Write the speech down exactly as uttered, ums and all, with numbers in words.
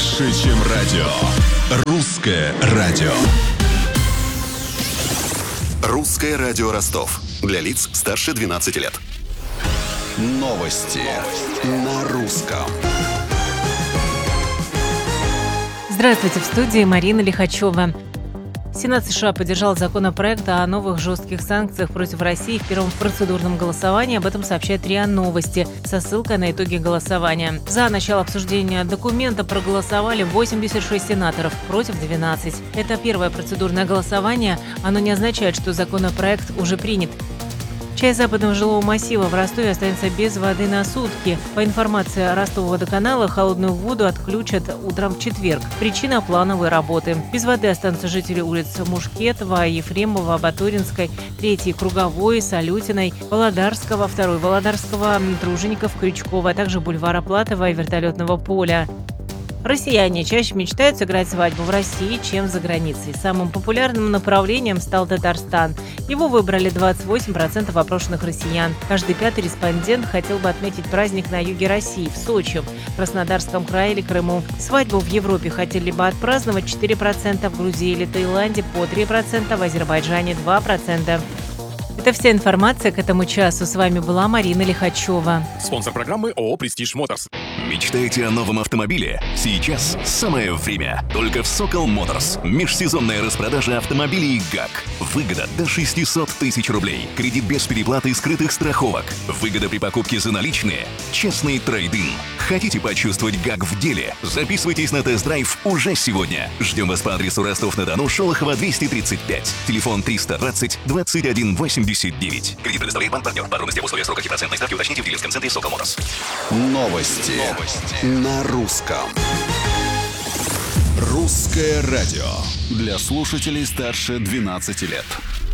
Больше, чем радио. Русское радио. Русское радио Ростов. Для лиц старше двенадцати лет. Новости на русском. Здравствуйте, в студии Марина Лихачева. Сенат США поддержал законопроект о новых жестких санкциях против России в первом процедурном голосовании. Об этом сообщает РИА Новости со ссылкой на итоги голосования. За начало обсуждения документа проголосовали восемьдесят шесть сенаторов, против двенадцать. Это первое процедурное голосование. Оно не означает, что законопроект уже принят. Часть западного жилого массива в Ростове останется без воды на сутки. По информации Ростова-водоканала, холодную воду отключат утром в четверг. Причина – плановой работы. Без воды останутся жители улиц Мушкетова, Ефремова, Батуринской, третьей Круговой, Салютиной, Володарского, второй Володарского, Тружеников, Крючкова, а также бульвара Платова и Вертолетного поля. Россияне чаще мечтают сыграть свадьбу в России, чем за границей. Самым популярным направлением стал Татарстан. Его выбрали двадцать восемь процентов опрошенных россиян. Каждый пятый респондент хотел бы отметить праздник на юге России, в Сочи, в Краснодарском крае или Крыму. Свадьбу в Европе хотели бы отпраздновать четыре процента, в Грузии или Таиланде по три процента, в Азербайджане два процента. Это вся информация к этому часу. С вами была Марина Лихачева. Спонсор программы ООО «Престиж Моторс». Мечтаете о новом автомобиле? Сейчас самое время. Только в Сокол Моторс. Межсезонная распродажа автомобилей ГАК. Выгода до шестьсот тысяч рублей. Кредит без переплаты и скрытых страховок. Выгода при покупке за наличные. Честный трейд-ин. Хотите почувствовать ГАК в деле? Записывайтесь на тест-драйв уже сегодня. Ждем вас по адресу Ростов-на-Дону, Шолохова, двести тридцать пять. Телефон триста двадцать двадцать один восемьдесят девять. Кредит предоставляет банк-партнер. Подробности об условиях срока и процентной ставки уточните в дилерском центре Сокол Моторс. Новости. Новости на русском. Русское радио. Для слушателей старше двенадцати лет.